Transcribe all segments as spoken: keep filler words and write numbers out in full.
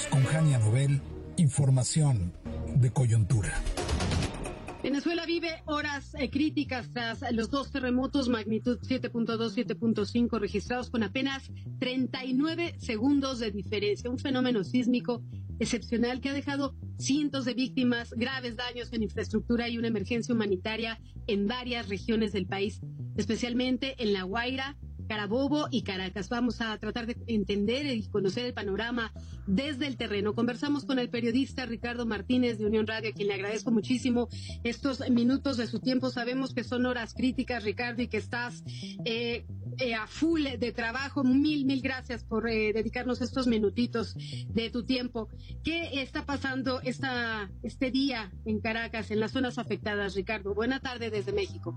Con Jania Nobel, información de coyuntura. Venezuela vive horas eh, críticas tras los dos terremotos magnitud siete punto dos, siete punto cinco registrados con apenas treinta y nueve segundos de diferencia. Un fenómeno sísmico excepcional que ha dejado cientos de víctimas, graves daños en infraestructura y una emergencia humanitaria en varias regiones del país, especialmente en La Guaira, Carabobo y Caracas. Vamos a tratar de entender y conocer el panorama desde el terreno. Conversamos con el periodista Ricardo Martínez de Unión Radio, a quien le agradezco muchísimo estos minutos de su tiempo. Sabemos que son horas críticas, Ricardo, y que estás eh, eh, a full de trabajo. Mil, mil gracias por eh, dedicarnos estos minutitos de tu tiempo. ¿Qué está pasando esta, este día en Caracas, en las zonas afectadas, Ricardo? Buena tarde desde México.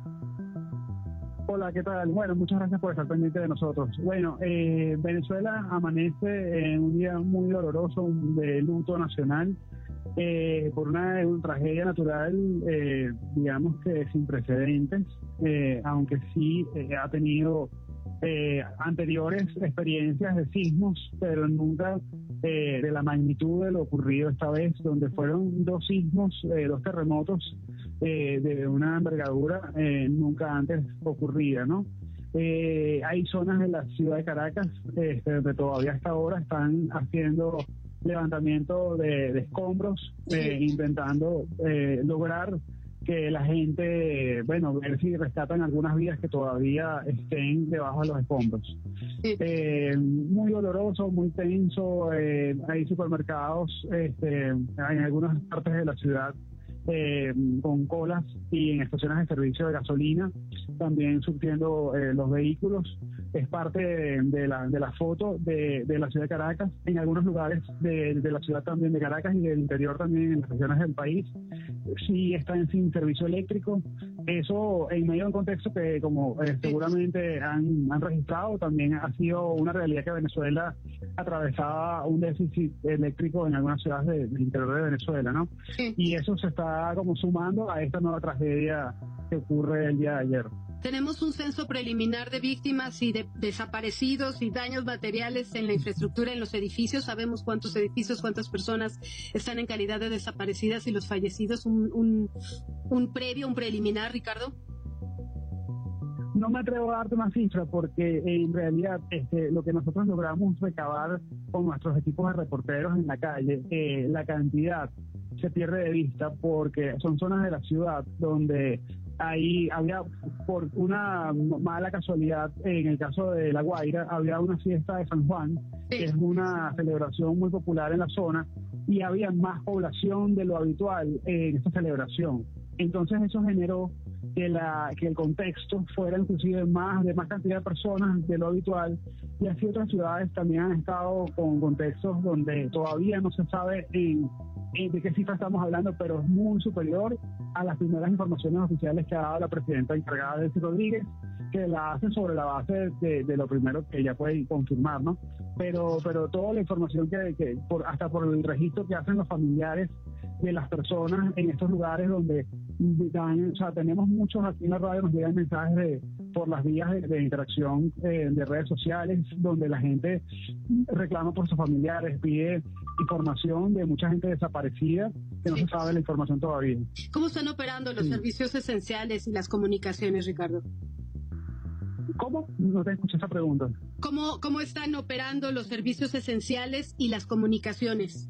Hola, ¿qué tal? Bueno, muchas gracias por estar pendiente de nosotros. Bueno, eh, Venezuela amanece en un día muy doloroso de luto nacional eh, por una, una tragedia natural, eh, digamos que sin precedentes, eh, aunque sí eh, ha tenido eh, anteriores experiencias de sismos, pero nunca eh, de la magnitud de lo ocurrido esta vez, donde fueron dos sismos, eh, dos terremotos, Eh, de una envergadura eh, nunca antes ocurrida, ¿no? Eh, hay zonas de la ciudad de Caracas este, donde todavía hasta ahora están haciendo levantamiento de, de escombros, eh, intentando eh, lograr que la gente, bueno, ver si rescatan algunas vidas que todavía estén debajo de los escombros. Eh, muy doloroso, muy tenso, eh, hay supermercados este, en algunas partes de la ciudad Eh, con colas y en estaciones de servicio de gasolina, también surtiendo eh, los vehículos. Es parte de, de, la, de la foto de, de la ciudad de Caracas, en algunos lugares de, de la ciudad también de Caracas y del interior también en las regiones del país. Sí están sin servicio eléctrico, eso en medio de un contexto que, como eh, seguramente han, han registrado, también ha sido una realidad que Venezuela atravesaba un déficit eléctrico en algunas ciudades de, del interior de Venezuela, ¿no? Sí. Y eso se está como sumando a esta nueva tragedia que ocurre el día de ayer. Tenemos un censo preliminar de víctimas y de desaparecidos y daños materiales en la infraestructura, en los edificios. Sabemos cuántos edificios, cuántas personas están en calidad de desaparecidas y los fallecidos. Un, un, un previo, un preliminar, Ricardo. No me atrevo a darte una cifra porque en realidad este, lo que nosotros logramos recabar con nuestros equipos de reporteros en la calle, eh, la cantidad se pierde de vista porque son zonas de la ciudad donde ahí había, por una mala casualidad, en el caso de La Guaira, había una fiesta de San Juan, que es una celebración muy popular en la zona, y había más población de lo habitual en esta celebración. Entonces eso generó que la que el contexto fuera inclusive más de más cantidad de personas de lo habitual, y así otras ciudades también han estado con contextos donde todavía no se sabe en, en de qué cifra estamos hablando, pero es muy superior a las primeras informaciones oficiales que ha dado la presidenta encargada, Delcy Rodríguez, que la hace sobre la base de, de lo primero que ella puede confirmar, ¿no? Pero pero toda la información que, que por, hasta por el registro que hacen los familiares de las personas en estos lugares donde dan, o sea, tenemos muchos aquí en la radio, nos llegan mensajes de, por las vías de, de interacción eh, de redes sociales, donde la gente reclama por sus familiares, pide información de mucha gente desaparecida que no sí. se sabe la información todavía. ¿Cómo están operando los sí. servicios esenciales y las comunicaciones, Ricardo? ¿Cómo? No te escuché esa pregunta. ¿Cómo, cómo están operando los servicios esenciales y las comunicaciones?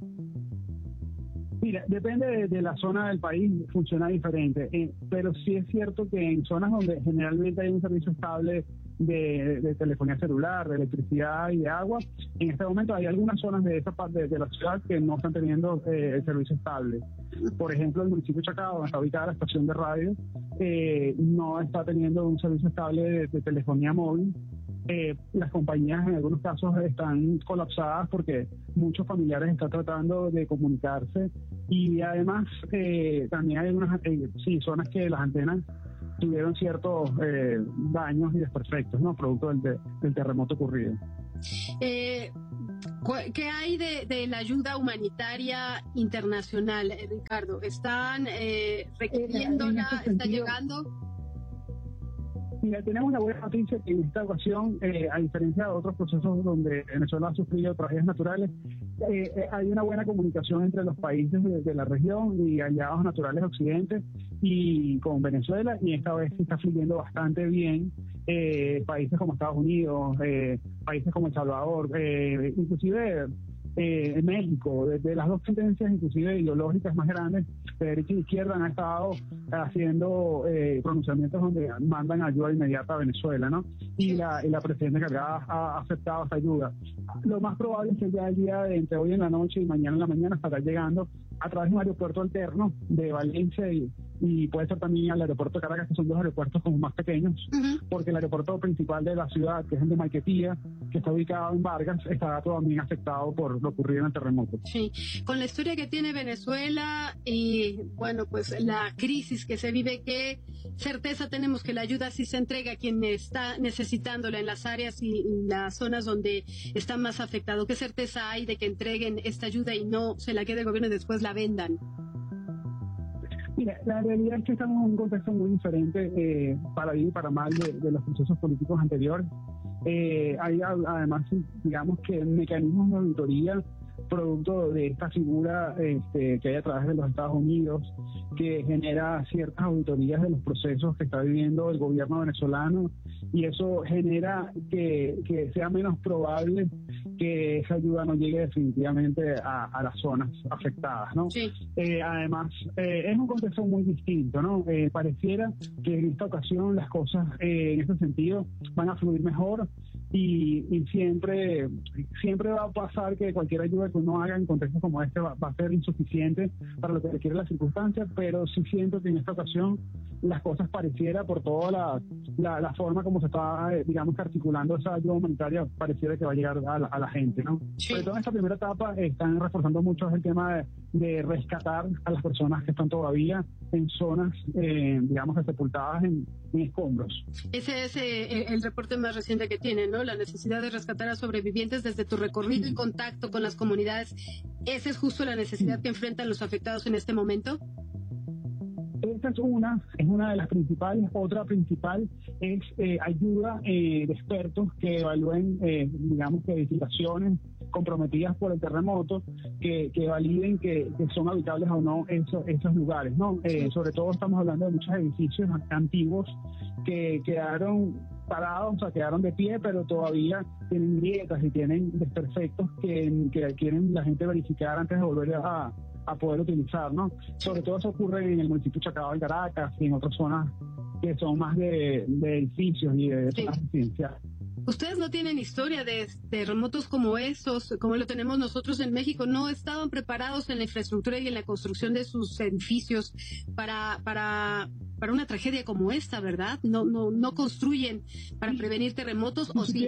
Mira, depende de, de la zona del país, funciona diferente, eh, pero sí es cierto que en zonas donde generalmente hay un servicio estable de, de telefonía celular, de electricidad y de agua, en este momento hay algunas zonas de esa parte de, de la ciudad que no están teniendo eh, el servicio estable. Por ejemplo, el municipio de Chacao, donde está ubicada la estación de radio, eh, no está teniendo un servicio estable de, de telefonía móvil. Eh, las compañías en algunos casos están colapsadas porque muchos familiares están tratando de comunicarse, y además eh, también hay unas eh, sí, zonas que las antenas tuvieron ciertos eh, daños y desperfectos, ¿no? Producto del, de, del terremoto ocurrido. Eh, ¿Qué hay de, de la ayuda humanitaria internacional, eh, Ricardo? ¿Están eh, requiriéndola? ¿Está llegando? Mira, tenemos la buena noticia que en esta ocasión, eh, a diferencia de otros procesos donde Venezuela ha sufrido tragedias naturales, eh, eh, hay una buena comunicación entre los países de, de la región y aliados naturales de Occidente y con Venezuela, y esta vez se está fluyendo bastante bien. Eh, países como Estados Unidos, eh, países como El Salvador, eh, inclusive eh, México, de, de las dos tendencias inclusive ideológicas más grandes, de derecha y de izquierda, han estado haciendo eh, pronunciamientos donde mandan ayuda inmediata a Venezuela, ¿no? Y la, y la presidenta encargada ha aceptado esta ayuda. Lo más probable es que ya el día de entre hoy en la noche y mañana en la mañana estará llegando a través de un aeropuerto alterno de Valencia y, y puede ser también al aeropuerto de Caracas, que son dos aeropuertos como más pequeños, uh-huh. porque el aeropuerto principal de la ciudad, que es el de Maiquetía, que está ubicado en Vargas, está también afectado por lo ocurrido en el terremoto. Sí, con la historia que tiene Venezuela y, bueno, pues la crisis que se vive, ¿qué certeza tenemos que la ayuda sí se entrega a quien está necesitándola en las áreas y, y las zonas donde está más afectado? ¿Qué certeza hay de que entreguen esta ayuda y no se la quede el gobierno y después la vendan? Mira, la realidad es que estamos en un contexto muy diferente, eh, para bien y para mal, de, de los procesos políticos anteriores. Eh, hay además, digamos que mecanismos de auditoría producto de esta figura este, que hay a través de los Estados Unidos, que genera ciertas auditorías de los procesos que está viviendo el gobierno venezolano, y eso genera que, que sea menos probable que esa ayuda no llegue definitivamente a, a las zonas afectadas, ¿no? Sí. Eh, además, eh, es un contexto muy distinto, ¿no? Eh, pareciera que en esta ocasión las cosas, eh, en ese sentido, van a fluir mejor. Y, y siempre siempre va a pasar que cualquier ayuda que uno haga en contextos como este va, va a ser insuficiente para lo que requiere las circunstancias, pero sí siento que en esta ocasión las cosas pareciera, por toda la, la, la forma como se está, eh, digamos, articulando esa ayuda humanitaria, pareciera que va a llegar a la, a la gente, ¿no? Sí. Sobre todo en esta primera etapa están reforzando mucho el tema de, de rescatar a las personas que están todavía en zonas, eh, digamos, sepultadas en, en escombros. Ese es eh, el reporte más reciente que tienen, ¿no? La necesidad de rescatar a sobrevivientes desde tu recorrido y contacto con las comunidades. ¿Esa es justo la necesidad que enfrentan los afectados en este momento? Esta es una, es una de las principales. Otra principal es eh, ayuda eh, de expertos que evalúen, eh, digamos, que edificaciones comprometidas por el terremoto, que, que validen que, que son habitables o no esos, esos lugares, ¿no? Eh, sobre todo estamos hablando de muchos edificios antiguos que quedaron parados, o sea, quedaron de pie, pero todavía tienen grietas y tienen desperfectos que, que quieren la gente verificar antes de volver a, a poder utilizar, ¿no? Sobre todo eso ocurre en el municipio de Chacao, en Caracas, y en otras zonas que son más de, de edificios y de zonas sí. residenciales. Ustedes no tienen historia de terremotos como estos, como lo tenemos nosotros en México. No estaban preparados en la infraestructura y en la construcción de sus edificios para para para una tragedia como esta, ¿verdad? No no no construyen para prevenir terremotos, ¿o sí?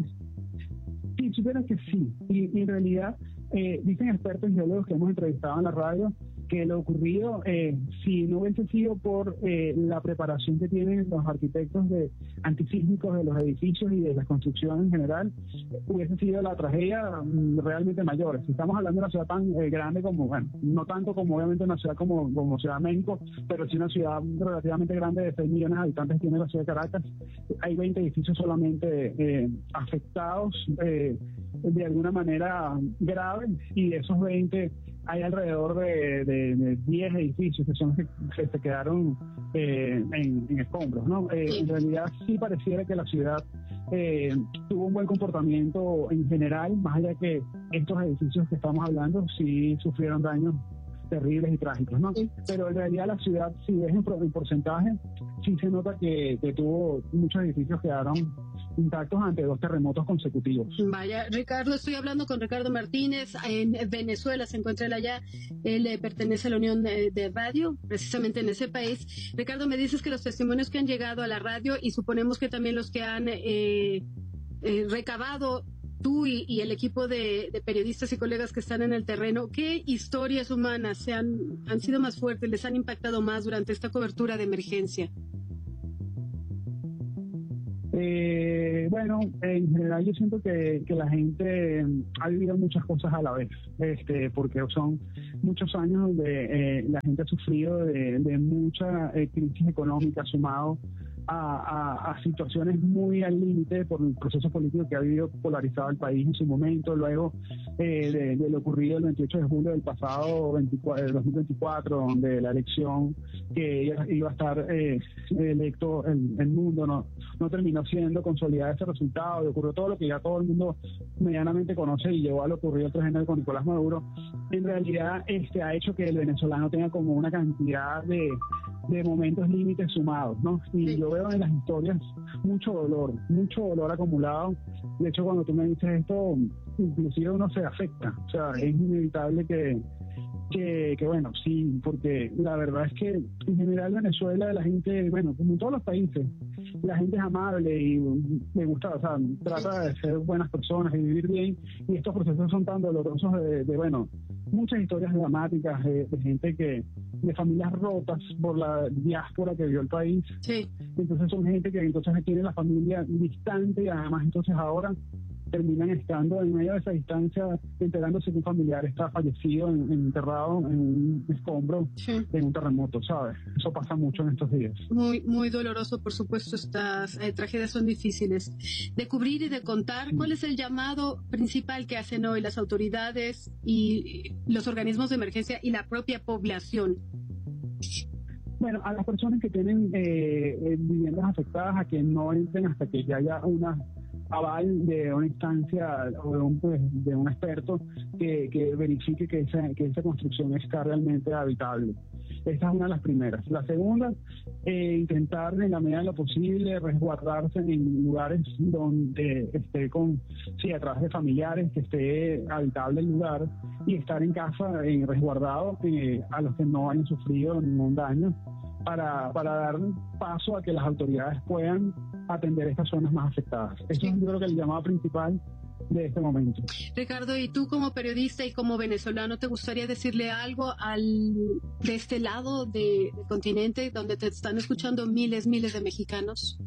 Sí, supieran que sí. Y, y en realidad eh, dicen expertos geólogos que hemos entrevistado en la radio que lo ocurrido, eh, si no hubiese sido por eh, la preparación que tienen los arquitectos de antisísmicos de los edificios y de la construcción en general, hubiese sido la tragedia um, realmente mayor. Si estamos hablando de una ciudad tan eh, grande como, bueno, no tanto como obviamente una ciudad como, como Ciudad de México, pero sí una ciudad relativamente grande de seis millones de habitantes tiene la ciudad de Caracas, hay veinte edificios solamente eh, afectados eh, de alguna manera grave, y de esos veinte hay alrededor de, de, de diez edificios que son que, que se quedaron eh, en, en escombros, ¿no? Eh, en realidad sí pareciera que la ciudad eh, tuvo un buen comportamiento en general, más allá que estos edificios que estamos hablando sí sufrieron daños terribles y trágicos, ¿no? Sí. Pero en realidad la ciudad, si ves en, en porcentaje, sí se nota que, que tuvo muchos edificios que quedaron intactos ante dos terremotos consecutivos. Vaya, Ricardo, estoy hablando con Ricardo Martínez, en Venezuela se encuentra él allá, él eh, pertenece a la Unión de, de Radio, precisamente en ese país. Ricardo, me dices que los testimonios que han llegado a la radio, y suponemos que también los que han eh, eh, recabado tú y, y el equipo de, de periodistas y colegas que están en el terreno, ¿qué historias humanas se han, han sido más fuertes, les han impactado más durante esta cobertura de emergencia? Eh, bueno, en general yo siento que, que la gente ha vivido muchas cosas a la vez, este, porque son muchos años donde eh, la gente ha sufrido de, de mucha eh, crisis económica, sumado a, a, a situaciones muy al límite por el proceso político que ha habido polarizado el país en su momento, luego eh, de, de lo ocurrido el veintiocho de julio del pasado veinticuatro, dos mil veinticuatro, donde la elección que iba, iba a estar eh, electo el, el mundo no, no terminó siendo consolidada ese resultado, y ocurrió todo lo que ya todo el mundo medianamente conoce y llevó a lo ocurrido el tres de enero con Nicolás Maduro. En realidad este ha hecho que el venezolano tenga como una cantidad de de momentos límites sumados, ¿no? Y sí. Yo veo en las historias mucho dolor, mucho dolor acumulado. De hecho, cuando tú me dices esto, inclusive uno se afecta. O sea, es inevitable que, que, que bueno, sí, porque la verdad es que en general Venezuela, la gente, bueno, como en todos los países, la gente es amable y le gusta, o sea, trata de ser buenas personas y vivir bien, y estos procesos son tan dolorosos de, de bueno, muchas historias dramáticas de, de gente que, de familias rotas por la diáspora que vio el país. Sí. Entonces son gente que entonces tiene la familia distante y además entonces ahora terminan estando en medio de esa distancia, enterándose que un familiar está fallecido, en, enterrado en un escombro, sí, en un terremoto, ¿sabes? Eso pasa mucho en estos días. Muy, muy doloroso, por supuesto, estas eh, tragedias son difíciles de cubrir y de contar. ¿Cuál es el llamado principal que hacen hoy las autoridades y los organismos de emergencia y la propia población? Bueno, a las personas que tienen eh, viviendas afectadas, a que no entren hasta que ya haya una aval de una instancia o de un, pues, de un experto que, que verifique que esa, que esa construcción está realmente habitable. Esa es una de las primeras. La segunda, eh, intentar en la medida de lo posible resguardarse en lugares donde esté con, sí, a través de familiares, que esté habitable el lugar, y estar en casa eh, resguardado eh, a los que no hayan sufrido ningún daño, para, para dar paso a que las autoridades puedan atender estas zonas más afectadas. Eso sí, es, yo creo que el llamado principal de este momento. Ricardo, y tú como periodista y como venezolano, ¿te gustaría decirle algo al de este lado de, del continente donde te están escuchando miles, miles de mexicanos?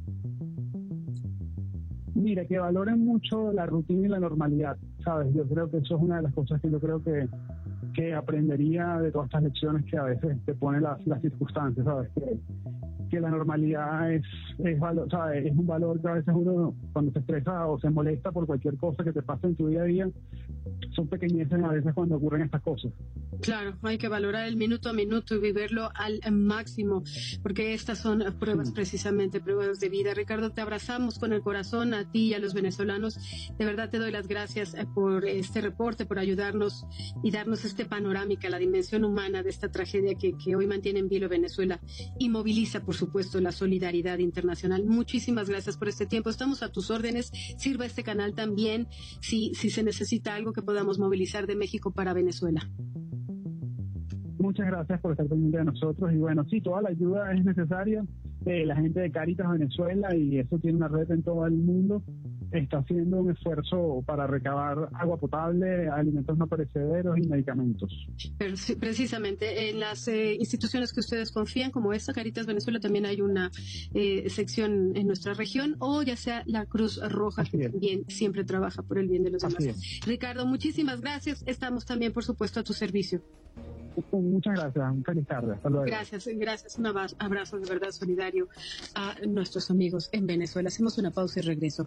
Mira, que valoren mucho la rutina y la normalidad, ¿sabes? Yo creo que eso es una de las cosas que yo creo que que aprendería de todas estas lecciones que a veces te ponen las, las circunstancias, ¿sabes? Que, que la normalidad es, es, valor, ¿sabes? Es un valor que a veces uno, cuando se estresa o se molesta por cualquier cosa que te pase en tu día a día, son pequeñeces a veces cuando ocurren estas cosas. Claro, hay que valorar el minuto a minuto y vivirlo al máximo, porque estas son pruebas, sí, precisamente, pruebas de vida. Ricardo, te abrazamos con el corazón a ti y a los venezolanos. De verdad te doy las gracias por este reporte, por ayudarnos y darnos este panorámica, la dimensión humana de esta tragedia que, que hoy mantiene en vilo Venezuela y moviliza, por supuesto, la solidaridad internacional. Muchísimas gracias por este tiempo. Estamos a tus órdenes. Sirva este canal también si, si se necesita algo que podamos movilizar de México para Venezuela. Muchas gracias por estar pendiente de nosotros y bueno, sí, toda la ayuda es necesaria. Eh, la gente de Cáritas Venezuela, y eso tiene una red en todo el mundo, está haciendo un esfuerzo para recabar agua potable, alimentos no perecederos y medicamentos. Pero, sí, precisamente en las eh, instituciones que ustedes confían, como esta, Cáritas Venezuela, también hay una eh, sección en nuestra región, o ya sea la Cruz Roja, así que es, también siempre trabaja por el bien de los demás. Ricardo, muchísimas gracias. Estamos también, por supuesto, a tu servicio. Muchas gracias, feliz tarde, hasta luego. Gracias, gracias, un abrazo de verdad solidario a nuestros amigos en Venezuela. Hacemos una pausa y regreso.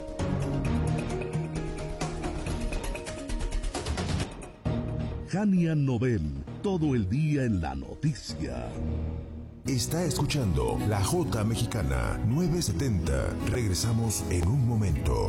Jania Nobel, todo el día en la noticia. Está escuchando La Jota Mexicana nueve setenta. Regresamos en un momento.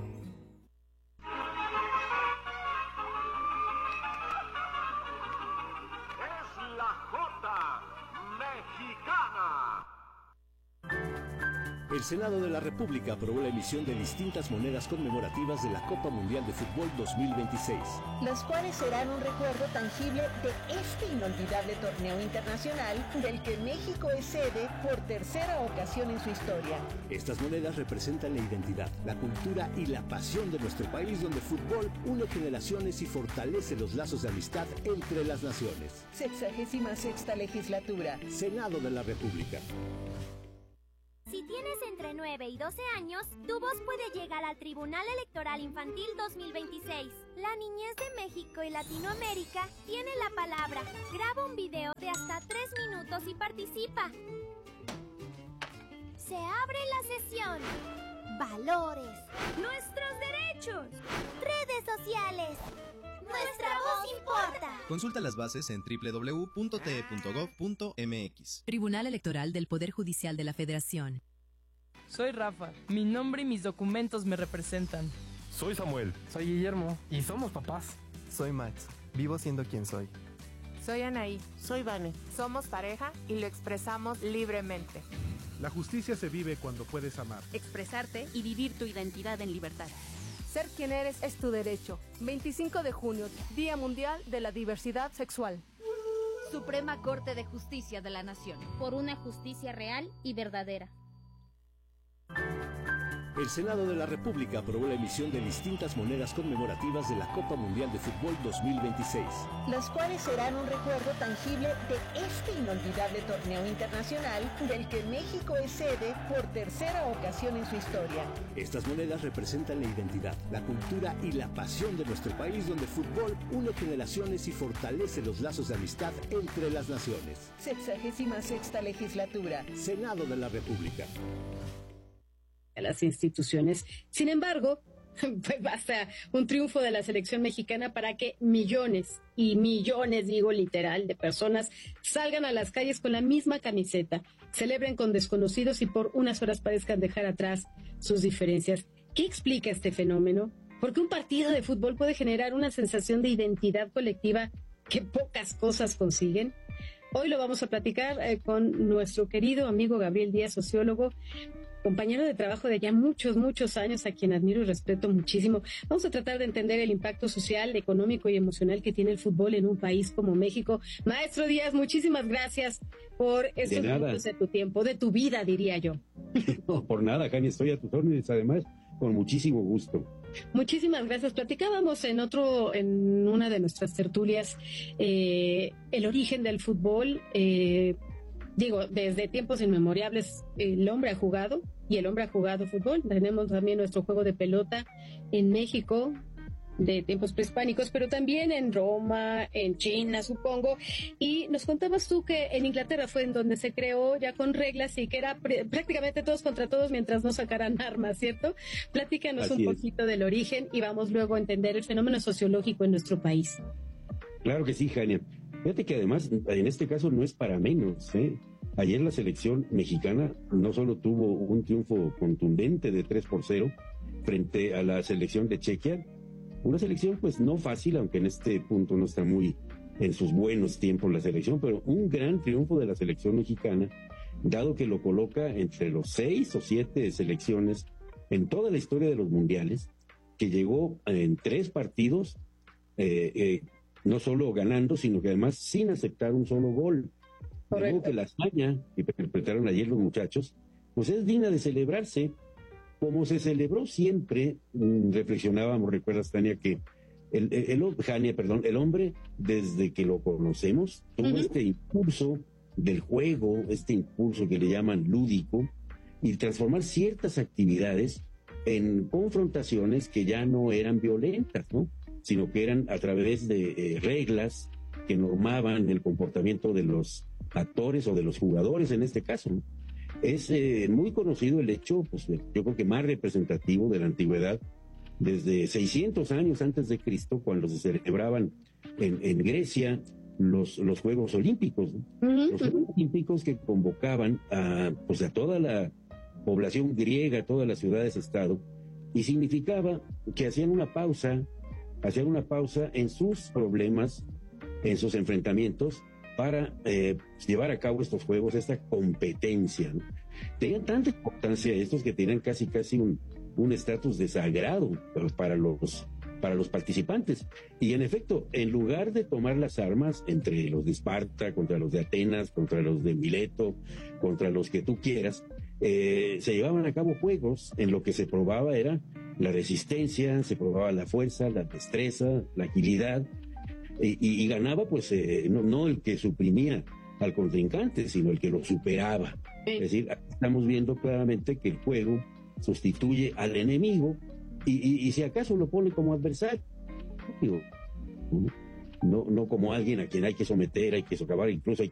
El Senado de la República aprobó la emisión de distintas monedas conmemorativas de la Copa Mundial de Fútbol dos mil veintiséis. Las cuales serán un recuerdo tangible de este inolvidable torneo internacional del que México es sede por tercera ocasión en su historia. Estas monedas representan la identidad, la cultura y la pasión de nuestro país, donde fútbol une generaciones y fortalece los lazos de amistad entre las naciones. Sexagésima sexta legislatura. Senado de la República. Si tienes entre nueve y doce años, tu voz puede llegar al Tribunal Electoral Infantil dos mil veintiséis. La niñez de México y Latinoamérica tiene la palabra. Graba un video de hasta tres minutos y participa. Se abre la sesión. Valores. Nuestros derechos. Redes sociales. Nuestra voz importa. Consulta las bases en doble u doble u doble u punto t e punto gov punto m x. Tribunal Electoral del Poder Judicial de la Federación. Soy Rafa. Mi nombre y mis documentos me representan. Soy Samuel. Soy Guillermo. Y somos papás. Soy Max. Vivo siendo quien soy. Soy Anaí. Soy Vane. Somos pareja y lo expresamos libremente. La justicia se vive cuando puedes amar, expresarte y vivir tu identidad en libertad. Ser quien eres es tu derecho. veinticinco de junio, Día Mundial de la Diversidad Sexual. Suprema Corte de Justicia de la Nación. Por una justicia real y verdadera. El Senado de la República aprobó la emisión de distintas monedas conmemorativas de la Copa Mundial de Fútbol dos mil veintiséis. Las cuales serán un recuerdo tangible de este inolvidable torneo internacional del que México es sede por tercera ocasión en su historia. Estas monedas representan la identidad, la cultura y la pasión de nuestro país, donde el fútbol une generaciones y fortalece los lazos de amistad entre las naciones. Sexagésima sexta legislatura. Senado de la República. A las instituciones. Sin embargo, pues basta un triunfo de la selección mexicana para que millones y millones, digo literal, de personas salgan a las calles con la misma camiseta, celebren con desconocidos y por unas horas parezcan dejar atrás sus diferencias. ¿Qué explica este fenómeno? Porque un partido de fútbol puede generar una sensación de identidad colectiva que pocas cosas consiguen. Hoy lo vamos a platicar eh, con nuestro querido amigo Gabriel Díaz, sociólogo, compañero de trabajo de ya muchos, muchos años, a quien admiro y respeto muchísimo. Vamos a tratar de entender el impacto social, económico y emocional que tiene el fútbol en un país como México. Maestro Díaz, muchísimas gracias por estos minutos de tu tiempo, de tu vida, diría yo. No, por nada, Jani, estoy a tus órdenes, además, con muchísimo gusto. Muchísimas gracias. Platicábamos en otro, en una de nuestras tertulias, eh, el origen del fútbol. Eh, digo, desde tiempos inmemorables el hombre ha jugado y el hombre ha jugado fútbol. Tenemos también nuestro juego de pelota en México de tiempos prehispánicos, pero también en Roma, en China, supongo. Y nos contabas tú que en Inglaterra fue en donde se creó ya con reglas y que era pr- prácticamente todos contra todos mientras no sacaran armas, ¿cierto? Platícanos Así un es. poquito del origen y vamos luego a entender el fenómeno sociológico en nuestro país. Claro que sí, Jania. Fíjate que además, en este caso no es para menos, ¿eh? Ayer la selección mexicana no solo tuvo un triunfo contundente de tres por cero frente a la selección de Chequia, una selección pues no fácil, aunque en este punto no está muy en sus buenos tiempos la selección, pero un gran triunfo de la selección mexicana, dado que lo coloca entre los seis o siete selecciones en toda la historia de los mundiales, que llegó en tres partidos, eh, eh, no solo ganando, sino que además sin aceptar un solo gol. Luego que la hazaña que interpretaron ayer los muchachos, pues es digna de celebrarse, como se celebró siempre. Mmm, reflexionábamos, recuerdas, Tania, que el, el, el, Jania, perdón, el hombre, desde que lo conocemos, tuvo uh-huh. este impulso del juego, este impulso que le llaman lúdico, y transformar ciertas actividades en confrontaciones que ya no eran violentas, ¿no? Sino que eran a través de eh, reglas que normaban el comportamiento de los actores o de los jugadores en este caso, ¿no? Es eh, muy conocido el hecho, pues yo creo que más representativo de la antigüedad, desde seiscientos años antes de Cristo, cuando se celebraban en, en Grecia los, los Juegos Olímpicos, ¿no? Uh-huh. Los Juegos Olímpicos que convocaban a, pues a toda la población griega, a todas las ciudades-estado, y significaba que hacían una pausa, hacían una pausa en sus problemas, en sus enfrentamientos, para eh, llevar a cabo estos juegos, esta competencia, ¿no? Tenían tanta importancia estos que tenían casi casi un un estatus de sagrado para los, para los participantes. Y en efecto, en lugar de tomar las armas entre los de Esparta, contra los de Atenas, contra los de Mileto, contra los que tú quieras, eh, se llevaban a cabo juegos en lo que se probaba era la resistencia, se probaba la fuerza, la destreza, la agilidad, y, y, y ganaba pues eh, no, no el que suprimía al contrincante, sino el que lo superaba. Sí. Es decir, estamos viendo claramente que el juego sustituye al enemigo y, y, y si acaso lo pone como adversario, no, no como alguien a quien hay que someter, hay que socavar, incluso hay